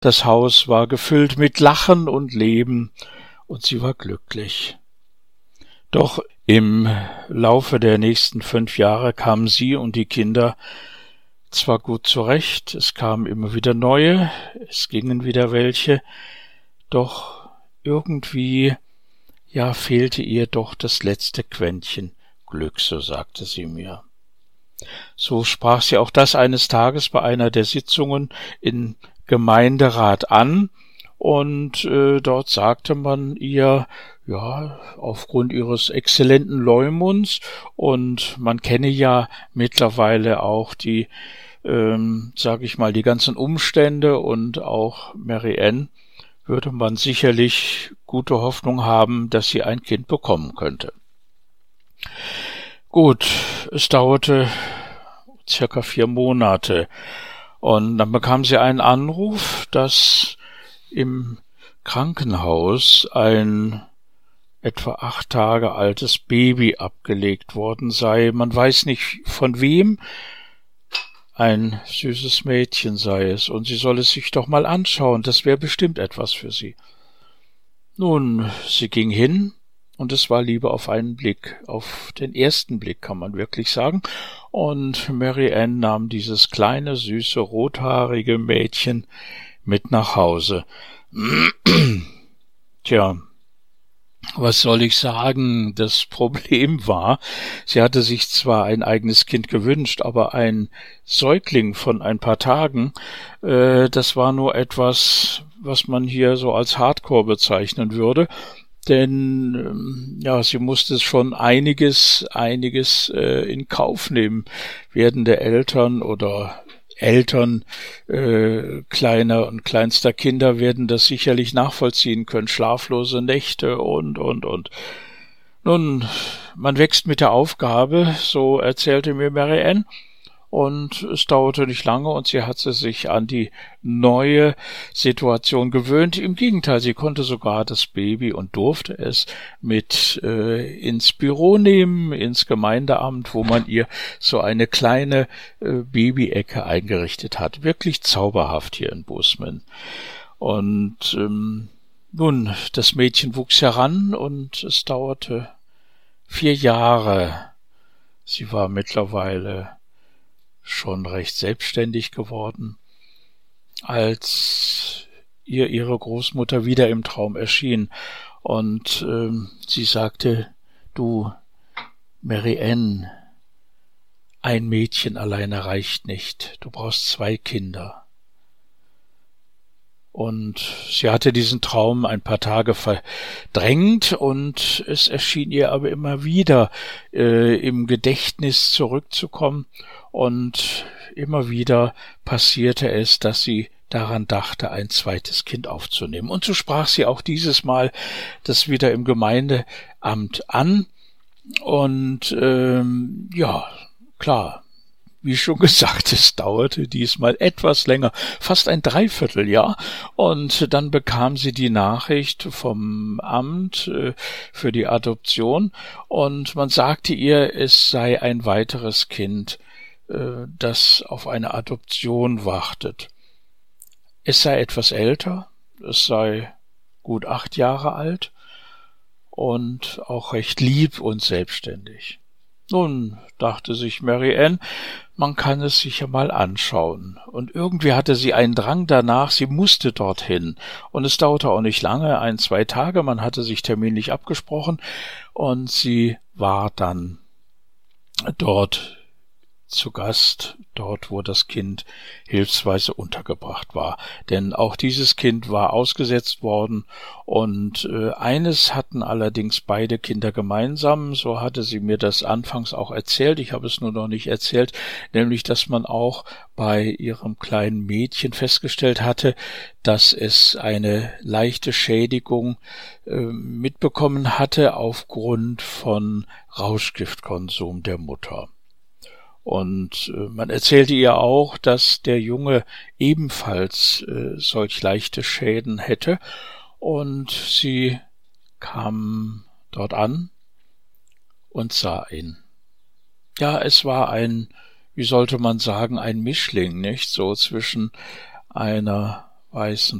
Das Haus war gefüllt mit Lachen und Leben, und sie war glücklich. Doch im Laufe der nächsten 5 Jahre kamen sie und die Kinder zwar gut zurecht, es kamen immer wieder neue, es gingen wieder welche, doch irgendwie, fehlte ihr doch das letzte Quäntchen Glück, so sagte sie mir. So sprach sie auch das eines Tages bei einer der Sitzungen im Gemeinderat an, und dort sagte man ihr, aufgrund ihres exzellenten Leumunds, und man kenne ja mittlerweile auch die, die ganzen Umstände, und auch Mary Ann, würde man sicherlich gute Hoffnung haben, dass sie ein Kind bekommen könnte. Gut, es dauerte circa 4 Monate, und dann bekam sie einen Anruf, dass im Krankenhaus ein etwa 8 Tage altes Baby abgelegt worden sei. Man weiß nicht von wem, ein süßes Mädchen sei es, und sie soll es sich doch mal anschauen, das wäre bestimmt etwas für sie. Nun, sie ging hin, und es war Liebe auf einen Blick, auf den ersten Blick kann man wirklich sagen, und Mary Ann nahm dieses kleine, süße, rothaarige Mädchen mit nach Hause. Tja, was soll ich sagen? Das Problem war, sie hatte sich zwar ein eigenes Kind gewünscht, aber ein Säugling von ein paar Tagen, das war nur etwas, was man hier so als Hardcore bezeichnen würde, denn sie musste schon einiges in Kauf nehmen. Werdende Eltern oder Eltern kleiner und kleinster Kinder werden das sicherlich nachvollziehen können. Schlaflose Nächte und. Nun, man wächst mit der Aufgabe, so erzählte mir Mary Ann, und es dauerte nicht lange, und sie hatte sich an die neue Situation gewöhnt. Im Gegenteil, sie konnte sogar das Baby und durfte es mit ins Büro nehmen, ins Gemeindeamt, wo man ihr so eine kleine Babyecke eingerichtet hat. Wirklich zauberhaft hier in Bozeman. Und nun, das Mädchen wuchs heran, und es dauerte 4 Jahre. Sie war mittlerweile schon recht selbstständig geworden, als ihr ihre Großmutter wieder im Traum erschien, und sie sagte, du, Mary Ann, ein Mädchen alleine reicht nicht, du brauchst 2 Kinder. Und sie hatte diesen Traum ein paar Tage verdrängt, und es erschien ihr aber immer wieder im Gedächtnis zurückzukommen, und immer wieder passierte es, dass sie daran dachte, ein zweites Kind aufzunehmen. Und so sprach sie auch dieses Mal das wieder im Gemeindeamt an, und klar, wie schon gesagt, es dauerte diesmal etwas länger, fast ein Dreivierteljahr, und dann bekam sie die Nachricht vom Amt für die Adoption, und man sagte ihr, es sei ein weiteres Kind, das auf eine Adoption wartet. Es sei etwas älter, es sei gut 8 Jahre alt und auch recht lieb und selbstständig. Nun, dachte sich Mary Ann, man kann es sich ja mal anschauen. Und irgendwie hatte sie einen Drang danach, sie musste dorthin. Und es dauerte auch nicht lange, 1, 2 Tage, man hatte sich terminlich abgesprochen, und sie war dann dort zu Gast, dort, wo das Kind hilfsweise untergebracht war. Denn auch dieses Kind war ausgesetzt worden, und eines hatten allerdings beide Kinder gemeinsam, so hatte sie mir das anfangs auch erzählt, ich habe es nur noch nicht erzählt, nämlich, dass man auch bei ihrem kleinen Mädchen festgestellt hatte, dass es eine leichte Schädigung mitbekommen hatte aufgrund von Rauschgiftkonsum der Mutter. Und man erzählte ihr auch, dass der Junge ebenfalls solch leichte Schäden hätte, und sie kam dort an und sah ihn. Ja, es war ein, wie sollte man sagen, ein Mischling, nicht? So zwischen einer weißen